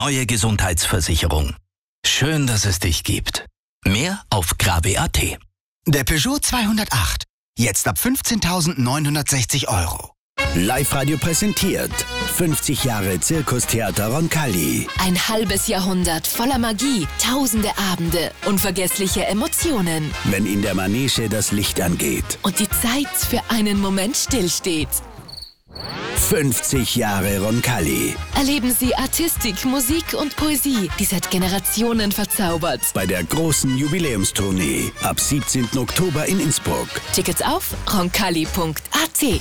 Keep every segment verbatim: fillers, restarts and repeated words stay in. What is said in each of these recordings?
Neue Gesundheitsversicherung. Schön, dass es dich gibt. Mehr auf grave punkt at. Der Peugeot zweihundertacht. Jetzt ab fünfzehntausendneunhundertsechzig Euro. Live-Radio präsentiert fünfzig Jahre Zirkustheater Roncalli. Ein halbes Jahrhundert voller Magie, tausende Abende, unvergessliche Emotionen. Wenn in der Manege das Licht angeht. Und die Zeit für einen Moment stillsteht. fünfzig Jahre Roncalli. Erleben Sie Artistik, Musik und Poesie, die seit Generationen verzaubert. Bei der großen Jubiläumstournee ab siebzehnten Oktober in Innsbruck. Tickets auf roncalli punkt at.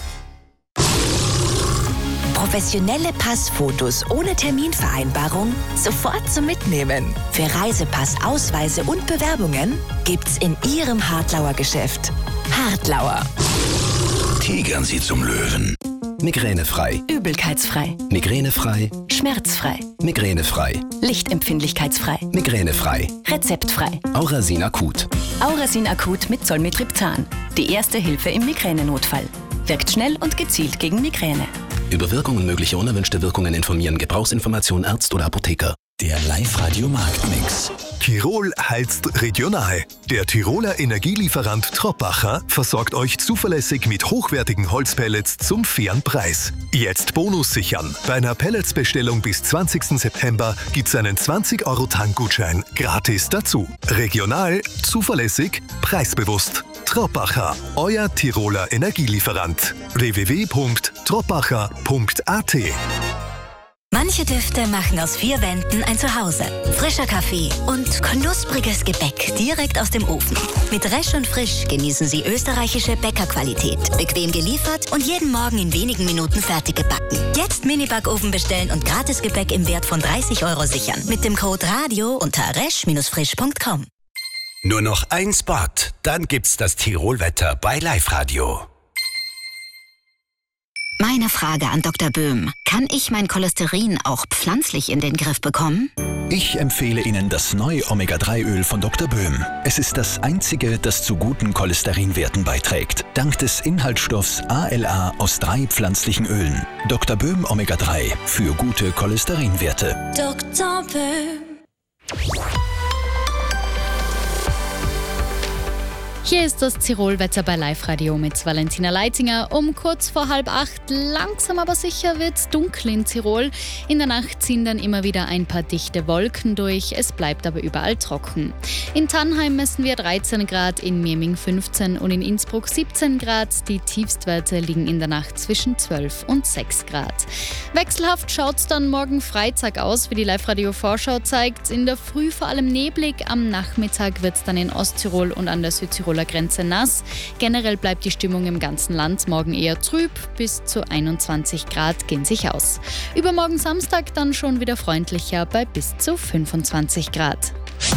Professionelle Passfotos ohne Terminvereinbarung sofort zum Mitnehmen. Für Reisepass, Ausweise und Bewerbungen gibt's in Ihrem Hartlauer Geschäft. Hartlauer. Tigern Sie zum Löwen. Migränefrei. Übelkeitsfrei. Migränefrei. Schmerzfrei. Migränefrei. Lichtempfindlichkeitsfrei. Migränefrei. Rezeptfrei. Aurasin Akut. Aurasin Akut mit Zolmitriptan. Die erste Hilfe im Migränenotfall. Wirkt schnell und gezielt gegen Migräne. Über Wirkung und mögliche unerwünschte Wirkungen informieren. Gebrauchsinformation Arzt oder Apotheker. Der Live-Radio Marktmix. Tirol heizt regional. Der Tiroler Energielieferant Troppacher versorgt euch zuverlässig mit hochwertigen Holzpellets zum fairen Preis. Jetzt Bonus sichern. Bei einer Pelletsbestellung bis zwanzigsten September gibt's einen zwanzig Euro Tankgutschein gratis dazu. Regional, zuverlässig, preisbewusst. Troppacher, euer Tiroler Energielieferant. w w w punkt troppacher punkt at. Manche Düfte machen aus vier Wänden ein Zuhause. Frischer Kaffee und knuspriges Gebäck direkt aus dem Ofen. Mit Resch und Frisch genießen Sie österreichische Bäckerqualität. Bequem geliefert und jeden Morgen in wenigen Minuten fertig gebacken. Jetzt Mini-Backofen bestellen und Gratisgebäck im Wert von dreißig Euro sichern. Mit dem Code RADIO unter resch frisch punkt com. Nur noch ein Spot, dann gibt's das Tirolwetter bei Live-Radio. Meine Frage an Doktor Böhm. Kann ich mein Cholesterin auch pflanzlich in den Griff bekommen? Ich empfehle Ihnen das neue Omega drei Öl von Doktor Böhm. Es ist das einzige, das zu guten Cholesterinwerten beiträgt. Dank des Inhaltsstoffs A L A aus drei pflanzlichen Ölen. Doktor Böhm Omega drei für gute Cholesterinwerte. Doktor Böhm. Hier ist das Tirolwetter bei Live-Radio mit Valentina Leitinger. Um kurz vor halb acht, langsam aber sicher wird es dunkel in Tirol. In der Nacht ziehen dann immer wieder ein paar dichte Wolken durch, es bleibt aber überall trocken. In Tannheim messen wir dreizehn Grad, in Mirming fünfzehn und in Innsbruck siebzehn Grad. Die Tiefstwerte liegen in der Nacht zwischen zwölf und sechs Grad. Wechselhaft schaut es dann morgen Freitag aus, wie die Live-Radio-Vorschau zeigt. In der Früh vor allem neblig, am Nachmittag wird es dann in Osttirol und an der Südtiroler Grenze nass. Generell bleibt die Stimmung im ganzen Land morgen eher trüb. Bis zu einundzwanzig Grad gehen sich aus. Übermorgen Samstag dann schon wieder freundlicher bei bis zu fünfundzwanzig Grad.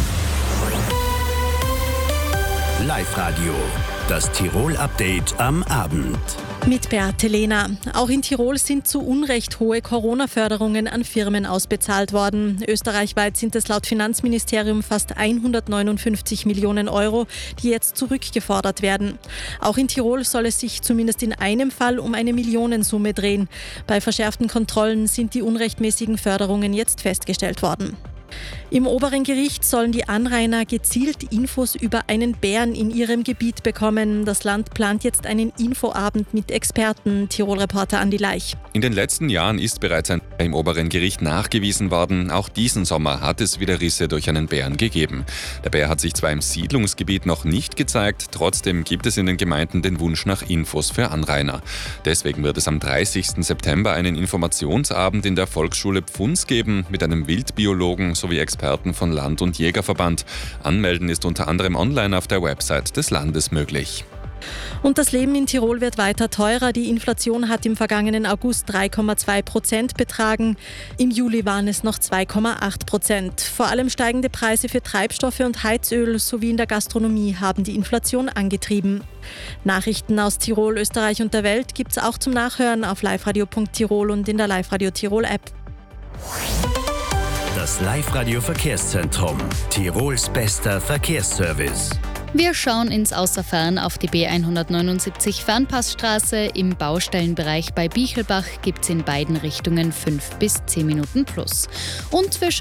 Live-Radio, das Tirol-Update am Abend. Mit Beate Lehner. Auch in Tirol sind zu Unrecht hohe Corona-Förderungen an Firmen ausbezahlt worden. Österreichweit sind es laut Finanzministerium fast hundertneunundfünfzig Millionen Euro, die jetzt zurückgefordert werden. Auch in Tirol soll es sich zumindest in einem Fall um eine Millionensumme drehen. Bei verschärften Kontrollen sind die unrechtmäßigen Förderungen jetzt festgestellt worden. Im oberen Gericht sollen die Anrainer gezielt Infos über einen Bären in ihrem Gebiet bekommen. Das Land plant jetzt einen Infoabend mit Experten. Tirol-Reporter Andi Leich. In den letzten Jahren ist bereits ein Bär im oberen Gericht nachgewiesen worden. Auch diesen Sommer hat es wieder Risse durch einen Bären gegeben. Der Bär hat sich zwar im Siedlungsgebiet noch nicht gezeigt, trotzdem gibt es in den Gemeinden den Wunsch nach Infos für Anrainer. Deswegen wird es am dreißigsten September einen Informationsabend in der Volksschule Pfunds geben mit einem Wildbiologen sowie Experten von Land- und Jägerverband. Anmelden ist unter anderem online auf der Website des Landes möglich. Und das Leben in Tirol wird weiter teurer. Die Inflation hat im vergangenen August drei Komma zwei Prozent betragen. Im Juli waren es noch zwei Komma acht Prozent. Vor allem steigende Preise für Treibstoffe und Heizöl sowie in der Gastronomie haben die Inflation angetrieben. Nachrichten aus Tirol, Österreich und der Welt gibt es auch zum Nachhören auf liveradio punkt tirol und in der Live-Radio Tirol App. Das Live-Radio Verkehrszentrum. Tirols bester Verkehrsservice. Wir schauen ins Außerfern auf die B hundertneunundsiebzig Fernpassstraße. Im Baustellenbereich bei Bichelbach gibt es in beiden Richtungen fünf bis zehn Minuten plus. Und wir